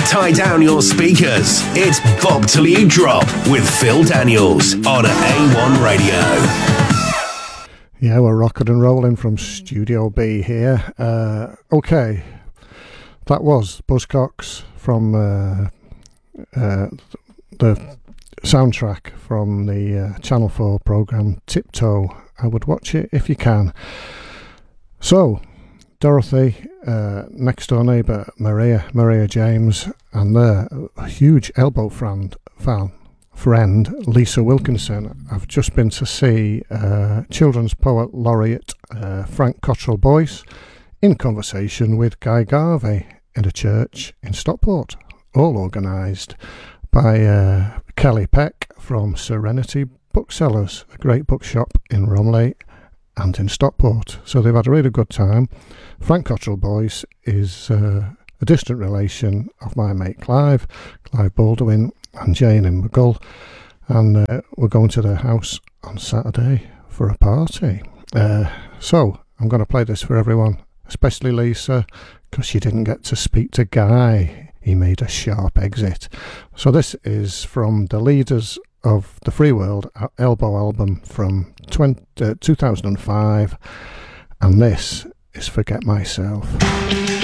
Tie down your speakers. It's Bob Till You Drop with Phil Daniels on A1 Radio. Yeah, we're rocking and rolling from Studio B here. Okay, that was Buzzcocks from the soundtrack from the Channel 4 programme Tiptoe. I would watch it if you can. So, Dorothy, next door neighbour Maria James, and their huge elbow friend Lisa Wilkinson. I've just been to see children's poet laureate Frank Cottrell Boyce in conversation with Guy Garvey in a church in Stockport, all organised by Kelly Peck from Serenity Booksellers, a great bookshop in Romley and in Stockport. So they've had a really good time. Frank Cottrell Boyce is a distant relation of my mate Clive Baldwin and Jane in McGull, and we're going to their house on Saturday for a party. So I'm going to play this for everyone, especially Lisa, because she didn't get to speak to Guy. He made a sharp exit. So this is from the leaders of the Free World Elbow album from 2005, and this is Forget Myself.